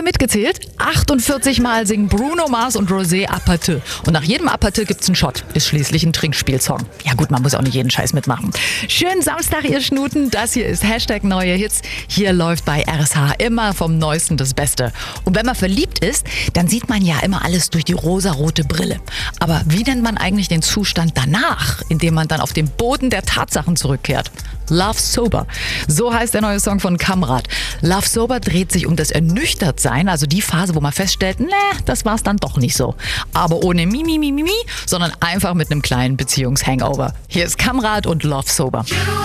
ihr mitgezählt? 48 Mal singen Bruno Mars und Rosé Apathy. Und nach jedem Apathy gibt's einen Shot. Ist schließlich ein Trinkspielsong. Ja gut, man muss auch nicht jeden Scheiß mitmachen. Schönen Samstag, ihr Schnuten. Das hier ist #neue Hits. Hier läuft bei RSH immer vom Neuesten das Beste. Und wenn man verliebt ist, dann sieht man ja immer alles durch die rosarote Brille. Aber wie nennt man eigentlich den Zustand danach, in dem man dann auf den Boden der Tatsachen zurückkehrt? Love Sober. So heißt der neue Song von Kamrat. Love Sober dreht sich um das Ernüchtertsein, also die Phase, wo man feststellt, das war's dann doch nicht so. Aber ohne Mimi, sondern einfach mit einem kleinen Beziehungshangover. Hier ist Kamrat und Love Sober.